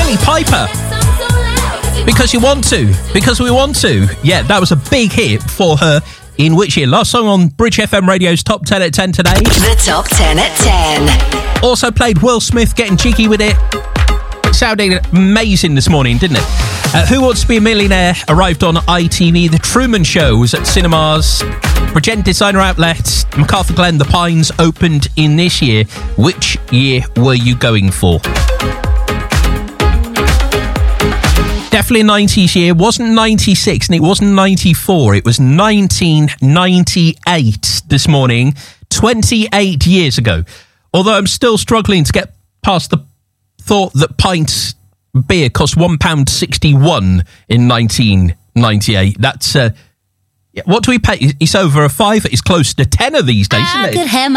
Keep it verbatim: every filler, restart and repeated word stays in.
Billie Piper. Because you want to. Because we want to. Yeah, that was a big hit for her. In which year? Last song on Bridge F M Radio's Top ten at ten today. The Top ten at ten. Also played Will Smith getting cheeky with it. Sounded amazing this morning, didn't it? Uh, Who Wants to Be a Millionaire arrived on I T V. The Truman Show was at cinemas. Bridgend Designer Outlet, MacArthur Glen, The Pines opened in this year. Which year were you going for? Definitely a nineties year. Wasn't ninety-six and it wasn't ninety-four. It was nineteen ninety-eight this morning, twenty-eight years ago. Although I'm still struggling to get past the thought that pints beer cost one pound sixty-one in nineteen ninety-eight. That's, uh, what do we pay? It's over a five. It's close to ten of these days, isn't it?